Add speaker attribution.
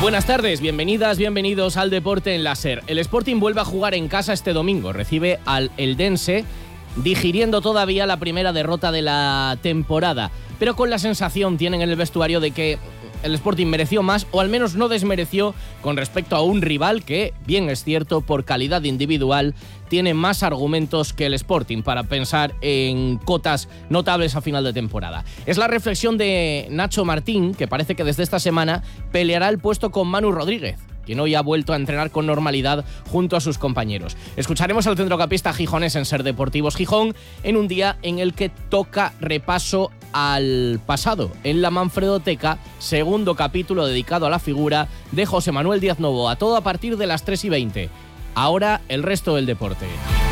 Speaker 1: Buenas tardes, bienvenidas, bienvenidos al Deporte en la SER. El Sporting vuelve a jugar en casa este domingo, recibe al Eldense, digiriendo todavía la primera derrota de la temporada, pero con la sensación tienen en el vestuario de que el Sporting mereció más, o al menos no desmereció con respecto a un rival que, bien es cierto, por calidad individual tiene más argumentos que el Sporting para pensar en cotas notables a final de temporada. Es la reflexión de Nacho Martín, que parece que desde esta semana peleará el puesto con Manu Rodríguez, quien hoy ha vuelto a entrenar con normalidad junto a sus compañeros. Escucharemos al centrocampista gijonés en SER Deportivos Gijón en un día en el que toca repaso al pasado en la Manfredoteca, segundo capítulo dedicado a la figura de José Manuel Díaz Novoa. Todo a partir de las 3:20. Ahora el resto del deporte.